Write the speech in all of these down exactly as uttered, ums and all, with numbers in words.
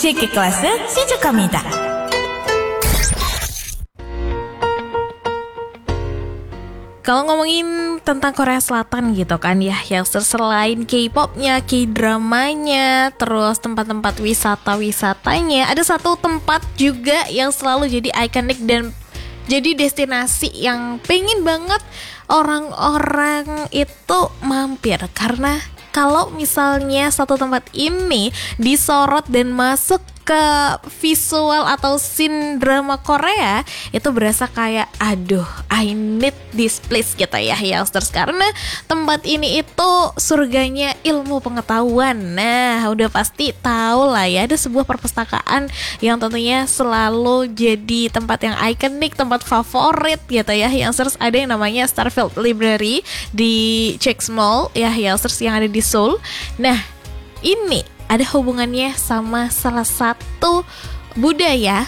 체계 클래스 시작합니다. Kalau ngomongin tentang Korea Selatan gitu kan ya, yang selain K-popnya, K-dramanya, terus tempat-tempat wisata-wisatanya, ada satu tempat juga yang selalu jadi ikonik dan jadi destinasi yang pengen banget orang-orang itu mampir. Karena kalau misalnya satu tempat ini disorot dan masuk ke visual atau scene drama Korea, itu berasa kayak aduh, I need this place gitu ya youngsters, karena tempat ini itu surganya ilmu pengetahuan. Nah, udah pasti tahu lah ya, ada sebuah perpustakaan yang tentunya selalu jadi tempat yang ikonik, tempat favorit gitu ya youngsters. Ada yang namanya Starfield Library di Chex Mall ya youngsters, yang ada di Seoul. Nah, ini ada hubungannya sama salah satu budaya,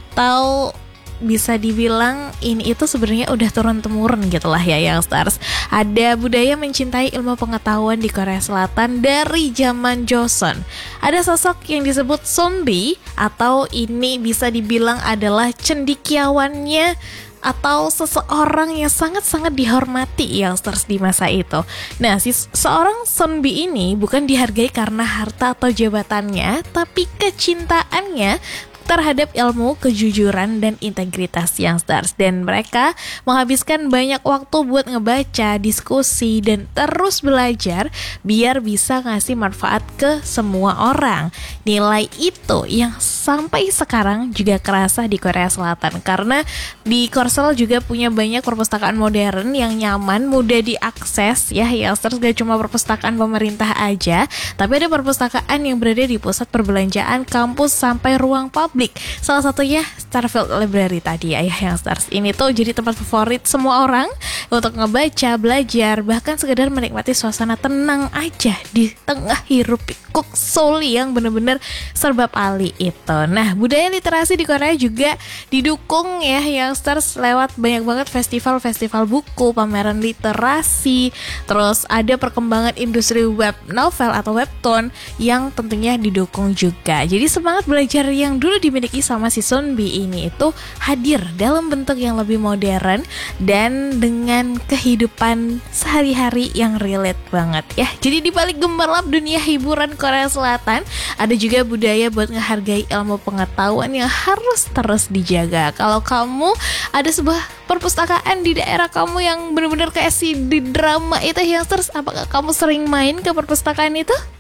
atau bisa dibilang ini itu sebenarnya udah turun-temurun gitu lah ya youngsters. Ada budaya mencintai ilmu pengetahuan di Korea Selatan dari zaman Joseon. Ada sosok yang disebut Sonbi, atau ini bisa dibilang adalah cendekiawannya atau seseorang yang sangat-sangat dihormati youngsters di masa itu. Nah, si seorang Sonbi ini bukan dihargai karena harta atau jabatannya, tapi kecintaannya terhadap ilmu, kejujuran, dan integritas youngsters. Dan mereka menghabiskan banyak waktu buat ngebaca, diskusi, dan terus belajar biar bisa ngasih manfaat ke semua orang. Nilai itu yang sampai sekarang juga kerasa di Korea Selatan, karena di Korsel juga punya banyak perpustakaan modern yang nyaman, mudah diakses ya youngsters. Gak cuma perpustakaan pemerintah aja, tapi ada perpustakaan yang berada di pusat perbelanjaan, kampus, sampai ruang publik. Salah satunya Starfield Library tadi ya youngsters. Ini tuh jadi tempat favorit semua orang untuk ngebaca, belajar, bahkan sekedar menikmati suasana tenang aja di tengah hiruk pikuk Seoul yang bener-bener serba pali itu. Nah, budaya literasi di Korea juga didukung ya youngsters lewat banyak banget festival-festival buku, pameran literasi, terus ada perkembangan industri web novel atau webtoon yang tentunya didukung juga. Jadi semangat belajar yang dulu dimiliki sama si Sonbi ini itu hadir dalam bentuk yang lebih modern dan dengan kehidupan sehari-hari yang relate banget ya. Jadi di balik gemerlap dunia hiburan Korea Selatan, ada juga budaya buat ngehargai ilmu pengetahuan yang harus terus dijaga. Kalau kamu ada sebuah perpustakaan di daerah kamu yang benar-benar kayak si di drama itu youngsters, apakah kamu sering main ke perpustakaan itu?